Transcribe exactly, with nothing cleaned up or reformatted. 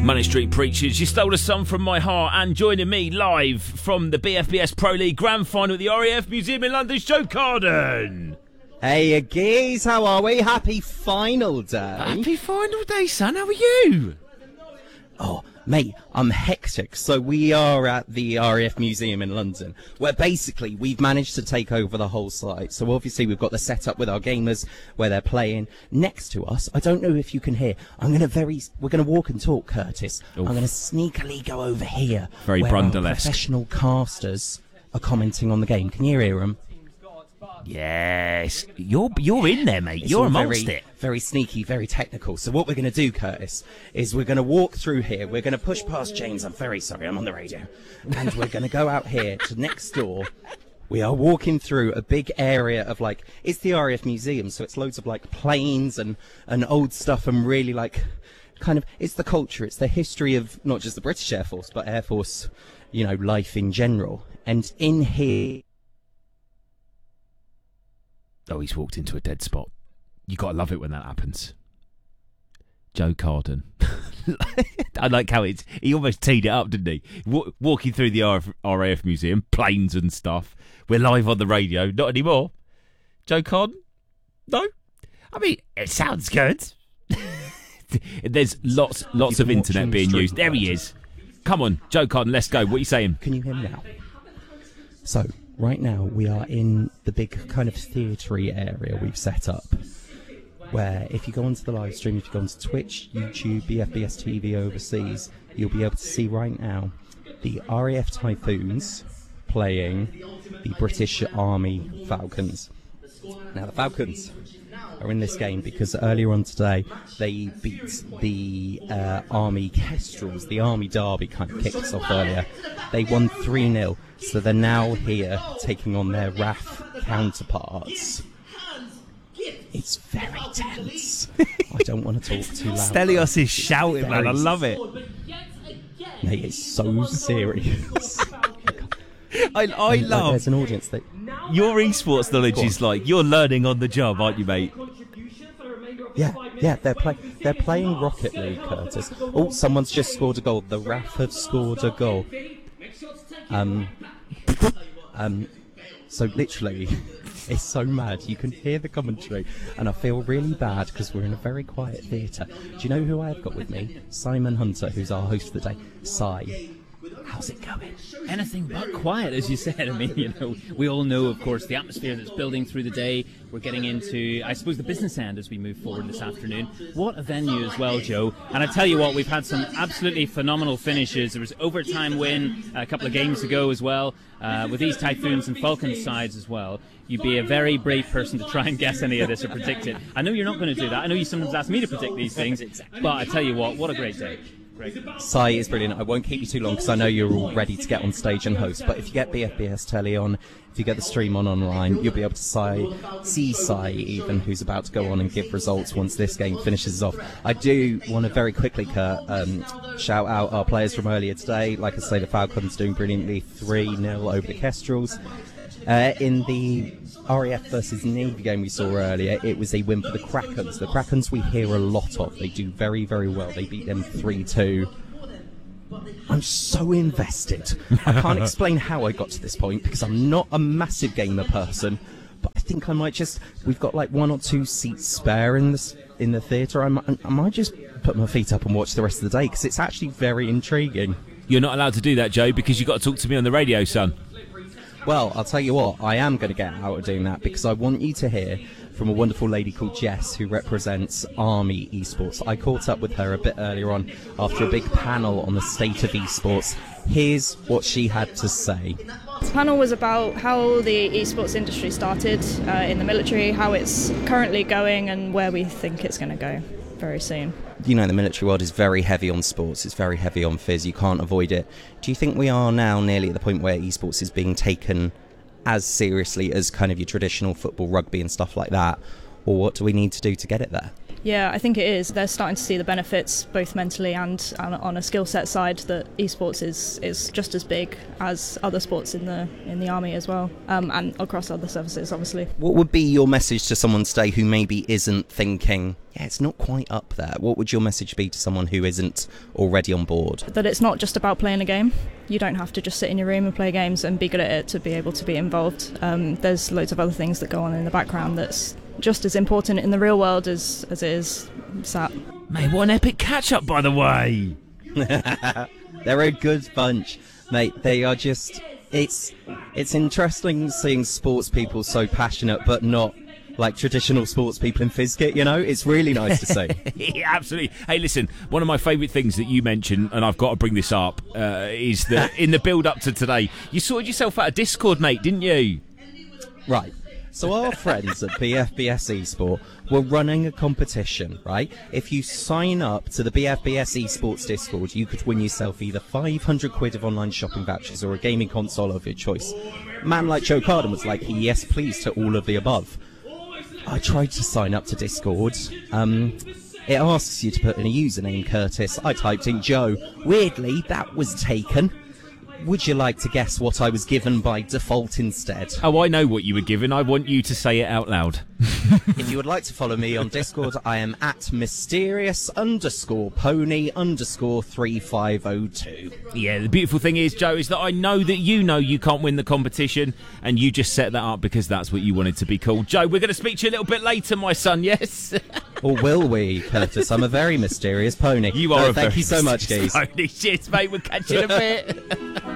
Money Street Preachers, you stole a song from my heart, and joining me live from the B F B S Pro League Grand Final at the R A F Museum in London, Joe Carden. Hey, geez, how are we? Happy final day. Happy final day, son. How are you? Oh, mate, I'm hectic. So we are at the R A F Museum in London, where basically we've managed to take over the whole site. So obviously we've got the setup with our gamers where they're playing. Next to us, I don't know if you can hear, I'm going to very, we're going to walk and talk, Curtis. Oof. I'm going to sneakily go over here. Very where Brundlesque. our professional casters are commenting on the game. Can you hear them? Yes, you're you're in there, mate. It's you're amongst very, it. Very sneaky, very technical. So what we're going to do, Curtis, is we're going to walk through here. We're going to push past James. I'm very sorry, I'm on the radio. And we're going to go out here to next door. We are walking through a big area of, like, it's the R A F Museum, so it's loads of, like, planes and, and old stuff and really, like, kind of, it's the culture, it's the history of not just the British Air Force, but Air Force, you know, life in general. And in here... Oh, he's walked into a dead spot. You got to love it when that happens. Joe Carden. I like how it's, he almost teed it up, didn't he? W- walking through the R A F Museum, planes and stuff. We're live on the radio. Not anymore. Joe Carden? No? I mean, it sounds good. There's lots lots of internet being used. There he is. Come on, Joe Carden, let's go. What are you saying? Can you hear me now? So... right now, we are in the big kind of theatre-y area we've set up, where if you go onto the live stream, if you go onto Twitch, YouTube, B F B S T V overseas, you'll be able to see right now the R A F Typhoons playing the British Army Falcons. Now, the Falcons are in this game because earlier on today they beat the uh, Army Kestrels. The Army Derby kind of kicked us off earlier. They won three nil, so they're now here taking on their R A F counterparts. It's very tense. I don't want to talk too loud. Stelios is shouting, man. I love it. Mate, it's so serious. I, I and, love... Like, there's an audience that... Your esports knowledge is like, you're learning on the job, aren't you, mate? Yeah, yeah, they're, play, they're playing Rocket League, Curtis. Oh, someone's just scored a goal. The R A F have scored a goal. Um, um, so literally, it's so mad. You can hear the commentary, and I feel really bad because we're in a very quiet theatre. Do you know who I've got with me? Simon Hunter, who's our host for the day. Si, how's it going? Anything but quiet, as you said. I mean, you know, we all know, of course, the atmosphere that's building through the day. We're getting into, I suppose, the business end as we move forward this afternoon. What a venue as well, Joe. And I tell you what, we've had some absolutely phenomenal finishes. There was an overtime win a couple of games ago as well, uh, with these Typhoons and Falcons sides as well. You'd be a very brave person to try and guess any of this or predict it. I know you're not going to do that. I know you sometimes ask me to predict these things, but I tell you what, what a great day. Si is brilliant. I won't keep you too long because I know you're all ready to get on stage and host. But if you get B F B S Telly on, if you get the stream on online, you'll be able to si, see Si even, who's about to go on and give results once this game finishes off. I do want to very quickly, Kurt, um, shout out our players from earlier today. Like I say, the Falcons doing brilliantly, three nil over the Kestrels. Uh, in the R A F versus Navy game we saw earlier, it was a win for the Krakens. The Krakens we hear a lot of. They do very, very well. They beat them three two. I'm so invested. I can't explain how I got to this point because I'm not a massive gamer person, but I think I might just... We've got like one or two seats spare in the, in the theatre. I might, I might just put my feet up and watch the rest of the day because it's actually very intriguing. You're not allowed to do that, Joe, because you've got to talk to me on the radio, son. Well, I'll tell you what, I am going to get out of doing that because I want you to hear from a wonderful lady called Jess who represents Army Esports. I caught up with her a bit earlier on after a big panel on the state of esports. Here's what she had to say. The panel was about how the esports industry started uh, in the military, how it's currently going and where we think it's going to go very soon. You know, the military world is very heavy on sports. It's very heavy on fizz. You can't avoid it. Do you think we are now nearly at the point where esports is being taken as seriously as kind of your traditional football, rugby and stuff like that? Or what do we need to do to get it there? Yeah, I think it is. They're starting to see the benefits, both mentally and on a skill set side, that esports is, is just as big as other sports in the in the army as well, um, and across other services, obviously. What would be your message to someone today who maybe isn't thinking, yeah, it's not quite up there? What would your message be to someone who isn't already on board? That it's not just about playing a game. You don't have to just sit in your room and play games and be good at it to be able to be involved. Um, there's loads of other things that go on in the background that's just as important in the real world as, as it is sat. Mate, what an epic catch-up, by the way. They're a good bunch, mate. They are just... It's it's interesting seeing sports people so passionate, but not like traditional sports people in Fizkit, you know? It's really nice to see. Yeah, absolutely. Hey, listen, one of my favourite things that you mentioned, and I've got to bring this up, uh, is that in the build-up to today, you sorted yourself out of Discord, mate, didn't you? Right. So our friends at B F B S Esport were running a competition, right? If you sign up to the B F B S Esports Discord, you could win yourself either five hundred quid of online shopping vouchers or a gaming console of your choice. A man like Joe Carden was like, yes, please, to all of the above. I tried to sign up to Discord. Um, it asks you to put in a username, Curtis. I typed in Joe. Weirdly, that was taken. Would you like to guess what I was given by default instead? Oh, I know what you were given. I want you to say it out loud. If you would like to follow me on Discord, I am at mysterious underscore pony underscore three five oh two. Yeah, the beautiful thing is, Joe, is that I know that you know you can't win the competition, and you just set that up because that's what you wanted to be called. Joe, we're going to speak to you a little bit later, my son, yes? Or will we, Curtis? I'm a very mysterious pony. You are no, a thank very you so much, mysterious geez. pony. Cheers, mate. We'll catch you in a bit.